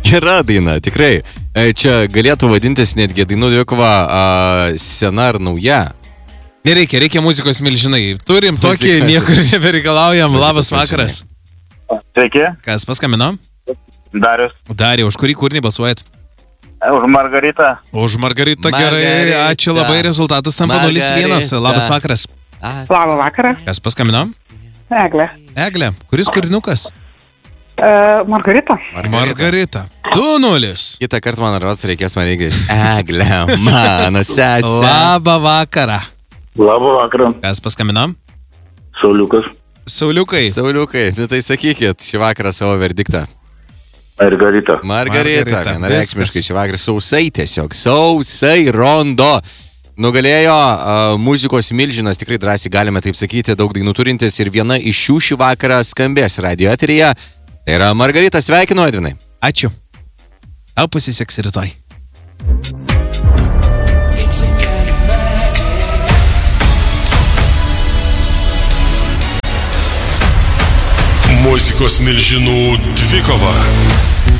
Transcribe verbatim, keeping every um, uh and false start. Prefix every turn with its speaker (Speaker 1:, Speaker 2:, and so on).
Speaker 1: Gera daina, tikrai. Čia galėtų vadintis netgi dainų dvikova sena ar nauja.
Speaker 2: Nereikia, reikia muzikos milžinai. Turim tokį,
Speaker 1: Muzikos.
Speaker 2: niekur nebereikalaujam. Labas vakaras.
Speaker 3: Sveiki,
Speaker 2: Kas paskambino?
Speaker 3: Darius.
Speaker 2: Darė, už kurį kūrinį balsuojat?
Speaker 3: Už Margaritą.
Speaker 2: Už Margaritą, gerai.
Speaker 1: Margarita.
Speaker 2: Ačiū labai, rezultatas tampa nulis vienas.
Speaker 1: Margarita.
Speaker 2: Labas vakaras.
Speaker 4: Labą vakarą.
Speaker 2: Kas paskambino?
Speaker 4: Eglė.
Speaker 2: Eglė. Kuris kūrinukas?
Speaker 4: Uh, Margarita.
Speaker 2: Margarita. du nulis.
Speaker 1: Kitą kartą man rodos reikės man reikės. Eglė, mano sesė.
Speaker 2: Labą vakarą.
Speaker 3: Labą vakarą.
Speaker 2: Kas paskambino?
Speaker 3: Sauliukas.
Speaker 2: Sauliukai.
Speaker 1: Sauliukai, nu tai sakykit šį vakarą savo verdiktą.
Speaker 3: Margarita.
Speaker 1: Margarita,
Speaker 2: Margarita,
Speaker 1: vienareikšmiškai
Speaker 2: viskas.
Speaker 1: šį vakarą sausai tiesiog, sausai rondo. Nugalėjo uh, muzikos milžinas, tikrai drąsiai galime taip sakyti, daug dainų turintis ir viena iš jų šį vakarą skambės radio eteryje. Tai yra Margarita, sveikinu, Edvinai.
Speaker 2: Ačiū. Tau pasiseks rytoj.
Speaker 5: Muzikos milžinų dvikova.